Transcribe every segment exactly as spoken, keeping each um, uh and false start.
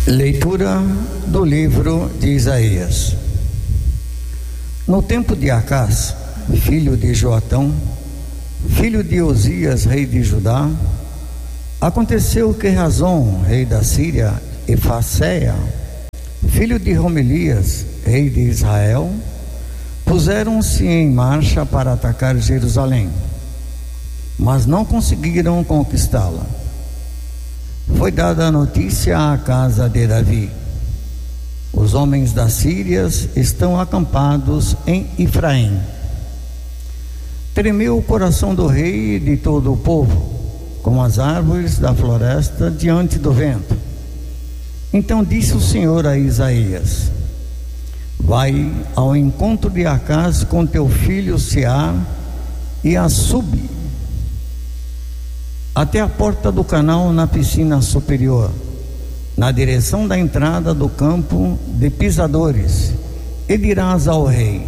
Leitura do livro de Isaías. No tempo de Acás, filho de Joatão, filho de Osias, rei de Judá, aconteceu que Razom, rei da Síria, e Faseia, filho de Romelias, rei de Israel, puseram-se em marcha para atacar Jerusalém, mas não conseguiram conquistá-la. Foi dada a notícia à casa de Davi: os homens da Síria estão acampados em Efraim. Tremeu o coração do rei e de todo o povo, como as árvores da floresta diante do vento. Então disse o Senhor a Isaías: vai ao encontro de Acás com teu filho Sear e a subi até a porta do canal na piscina superior, na direção da entrada do campo de pisadores, e dirás ao rei: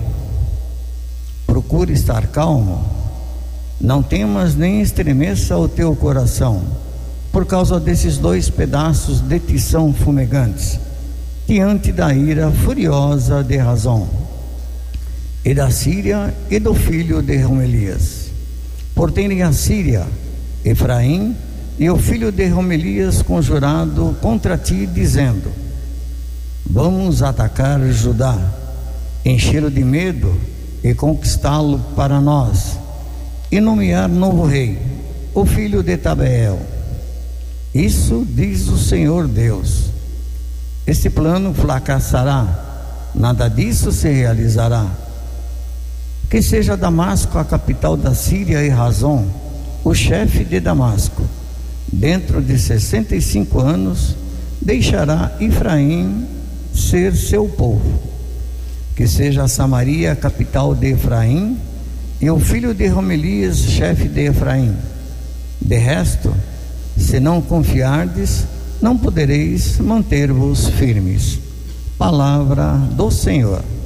procure estar calmo, não temas nem estremeça o teu coração por causa desses dois pedaços de tição fumegantes, diante da ira furiosa de Razom e da Síria e do filho de Romelias, por terem a Síria, Efraim e o filho de Romelias conjurado contra ti, dizendo: vamos atacar Judá, enchê-lo de medo e conquistá-lo para nós, e nomear novo rei, o filho de Tabeel. Isso diz o Senhor Deus: este plano fracassará, nada disso se realizará. Que seja Damasco a capital da Síria e Razom o chefe de Damasco. Dentro de sessenta e cinco anos deixará Efraim ser seu povo. Que seja Samaria a capital de Efraim e o filho de Romelias chefe de Efraim. De resto, se não confiardes, não podereis manter-vos firmes. Palavra do Senhor.